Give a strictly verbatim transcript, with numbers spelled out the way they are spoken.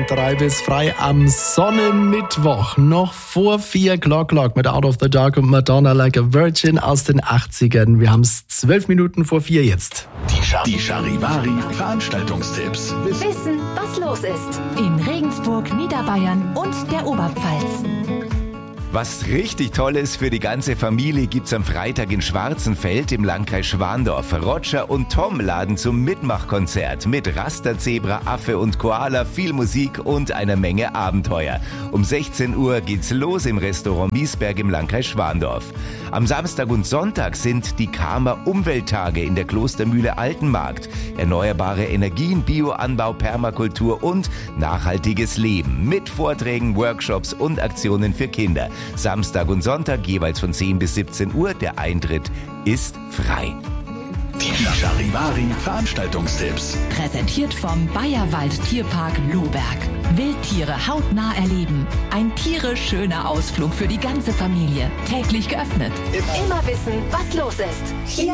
von drei bis frei am Sonnenmittwoch. Noch vor vier Clock Clock mit Out of the Dark und Madonna Like a Virgin aus den achtzigern. Wir haben es zwölf Minuten vor vier jetzt. Die, Char- die Charivari Veranstaltungstipps. Wissen, was los ist. In Regensburg, Niederbayern und der Oberpfalz. Was richtig toll ist für die ganze Familie gibt's am Freitag in Schwarzenfeld im Landkreis Schwandorf. Roger und Tom laden zum Mitmachkonzert mit Rasterzebra, Affe und Koala, viel Musik und einer Menge Abenteuer. Um sechzehn Uhr geht's los im Restaurant Miesberg im Landkreis Schwandorf. Am Samstag und Sonntag sind die Kama Umwelttage in der Klostermühle Altenmarkt. Erneuerbare Energien, Bioanbau, Permakultur und nachhaltiges Leben mit Vorträgen, Workshops und Aktionen für Kinder. Samstag und Sonntag jeweils von zehn bis siebzehn Uhr. Der Eintritt ist frei. Die Charivari Veranstaltungstipps. Präsentiert vom Bayerwald Tierpark Lohberg. Wildtiere hautnah erleben. Ein tierisch schöner Ausflug für die ganze Familie. Täglich geöffnet. Immer wissen, was los ist. Hier